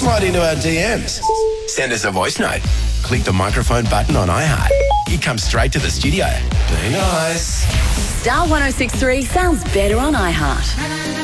right into our DMs. Send us a voice note. Click the microphone button on iHeart. It comes straight to the studio. Be nice. Star 106.3 sounds better on iHeart.